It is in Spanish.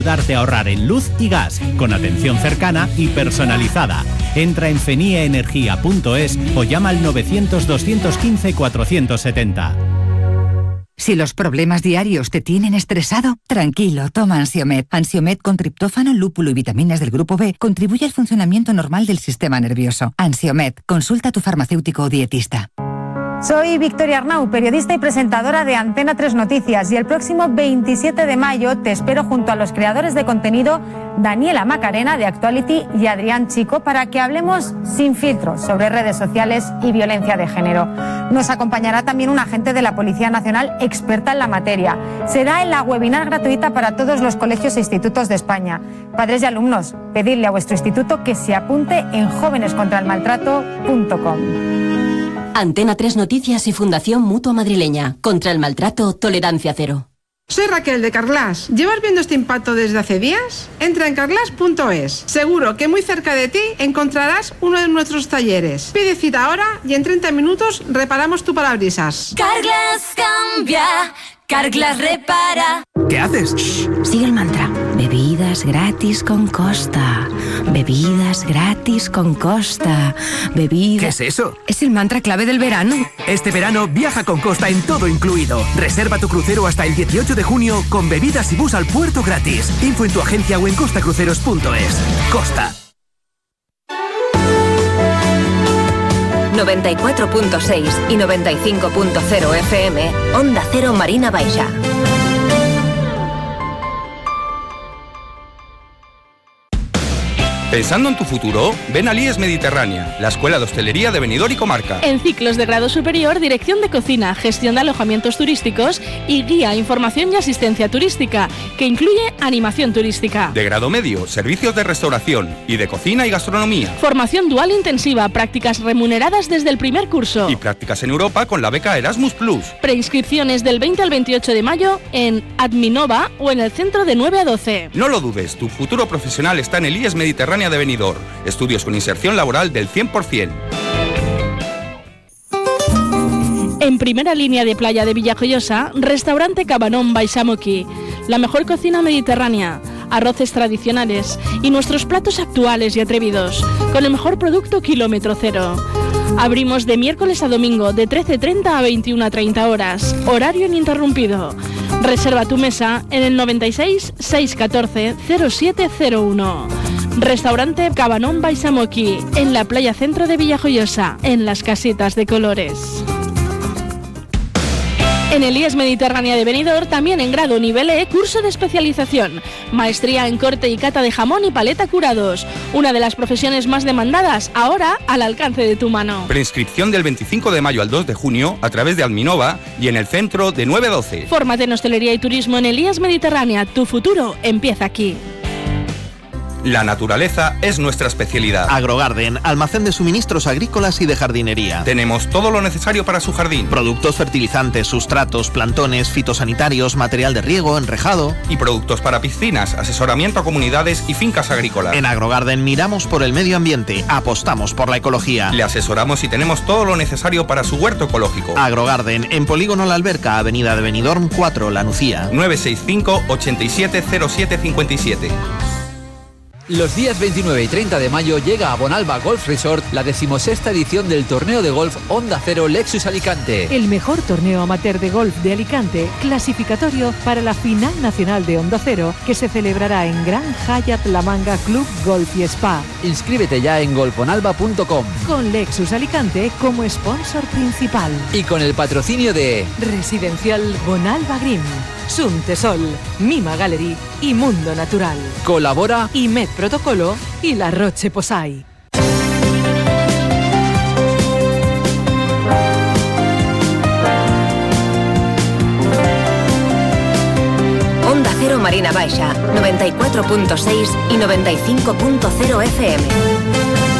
Ayudarte a ahorrar en luz y gas, con atención cercana y personalizada. Entra en feniaenergia.es o llama al 900-215-470. Si los problemas diarios te tienen estresado, tranquilo, toma Ansiomed. Ansiomed con triptófano, lúpulo y vitaminas del grupo B contribuye al funcionamiento normal del sistema nervioso. Ansiomed, consulta a tu farmacéutico o dietista. Soy Victoria Arnau, periodista y presentadora de Antena 3 Noticias, y el próximo 27 de mayo te espero junto a los creadores de contenido Daniela Macarena de Actuality y Adrián Chico para que hablemos sin filtros sobre redes sociales y violencia de género. Nos acompañará también un agente de la Policía Nacional experta en la materia. Será en la webinar gratuita para todos los colegios e institutos de España. Padres y alumnos, pedidle a vuestro instituto que se apunte en jovenescontraelmaltrato.com. Antena 3 Noticias y Fundación Mutua Madrileña. Contra el maltrato, tolerancia cero. Soy Raquel de Carglass. ¿Llevas viendo este impacto desde hace días? Entra en carglass.es. Seguro que muy cerca de ti encontrarás uno de nuestros talleres. Pide cita ahora y en 30 minutos reparamos tu parabrisas. Carglass cambia, Carglass repara. ¿Qué haces? Shh, sigue el mantra. Bebidas gratis con Costa. Bebidas gratis con Costa. ¿Qué es eso? Es el mantra clave del verano. Este verano viaja con Costa en todo incluido. Reserva tu crucero hasta el 18 de junio con bebidas y bus al puerto gratis. Info en tu agencia o en costacruceros.es. Costa. 94.6 y 95.0 FM, Onda Cero Marina Baixa. ¿Pensando en tu futuro? Ven a IES Mediterránea, la Escuela de Hostelería de Benidorm y Comarca. En ciclos de grado superior, dirección de cocina, gestión de alojamientos turísticos y guía, información y asistencia turística, que incluye animación turística. De grado medio, servicios de restauración y de cocina y gastronomía. Formación dual intensiva, prácticas remuneradas desde el primer curso. Y prácticas en Europa con la beca Erasmus+. Preinscripciones del 20 al 28 de mayo en Adminova o en el centro de 9 a 12. No lo dudes, tu futuro profesional está en el IES Mediterránea de Benidorm. Estudios con inserción laboral del 100%. En primera línea de playa de Villajoyosa, restaurante Cabanón Baixamoqui. La mejor cocina mediterránea, arroces tradicionales y nuestros platos actuales y atrevidos, con el mejor producto kilómetro cero. Abrimos de miércoles a domingo de 13:30 a 21:30 horas, horario ininterrumpido. Reserva tu mesa en el 96 614 0701. Restaurante Cabanón Baixamoqui, en la playa centro de Villajoyosa, en las casitas de colores. En el IES Mediterránea de Benidorm, también en grado nivel E, curso de especialización. Maestría en corte y cata de jamón y paleta curados. Una de las profesiones más demandadas, ahora al alcance de tu mano. Preinscripción del 25 de mayo al 2 de junio a través de Adminova y en el centro de 9 a 12. Fórmate en hostelería y turismo en el IES Mediterránea. Tu futuro empieza aquí. La naturaleza es nuestra especialidad. Agrogarden, almacén de suministros agrícolas y de jardinería. Tenemos todo lo necesario para su jardín. Productos fertilizantes, sustratos, plantones, fitosanitarios, material de riego, enrejado. Y productos para piscinas, asesoramiento a comunidades y fincas agrícolas. En Agrogarden miramos por el medio ambiente, apostamos por la ecología. Le asesoramos y tenemos todo lo necesario para su huerto ecológico. Agrogarden, en Polígono La Alberca, Avenida de Benidorm 4, La Nucía. 965 87 07 57. Los días 29 y 30 de mayo llega a Bonalba Golf Resort la 16ª edición del torneo de golf Onda Cero Lexus Alicante. El mejor torneo amateur de golf de Alicante, clasificatorio para la final nacional de Onda Cero, que se celebrará en Gran Hyatt La Manga Club Golf y Spa. Inscríbete ya en golfbonalba.com. Con Lexus Alicante como sponsor principal. Y con el patrocinio de Residencial Bonalba Green, Suntesol, Mima Gallery y Mundo Natural. Colabora IMED Protocolo y La Roche Posay. Onda Cero Marina Baixa, 94.6 y 95.0 FM.